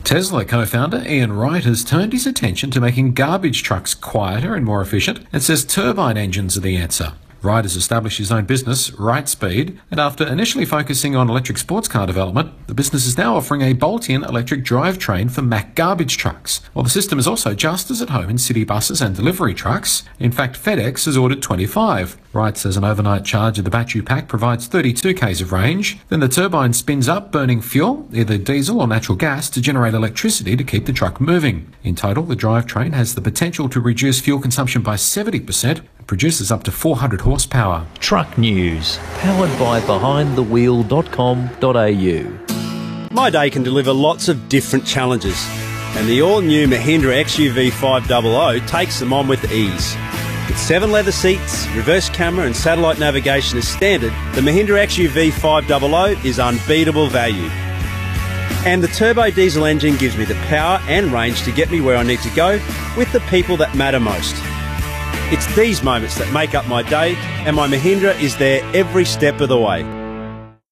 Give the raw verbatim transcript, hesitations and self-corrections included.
Tesla co-founder Ian Wright has turned his attention to making garbage trucks quieter and more efficient and says turbine engines are the answer. Wright has established his own business, Wrightspeed, and after initially focusing on electric sports car development, the business is now offering a bolt-in electric drivetrain for Mack garbage trucks. While the system is also just as at home in city buses and delivery trucks. In fact, FedEx has ordered twenty-five. Wright says an overnight charge of the battery pack provides thirty-two kays of range. Then the turbine spins up, burning fuel, either diesel or natural gas, to generate electricity to keep the truck moving. In total, the drivetrain has the potential to reduce fuel consumption by seventy percent, produces up to four hundred horsepower. Truck News, powered by behind the wheel dot com dot a u. My day can deliver lots of different challenges, and the all-new Mahindra X U V five hundred takes them on with ease. With seven leather seats, reverse camera and satellite navigation as standard, the Mahindra X U V five hundred is unbeatable value. And the turbo diesel engine gives me the power and range to get me where I need to go with the people that matter most. It's these moments that make up my day, and my Mahindra is there every step of the way.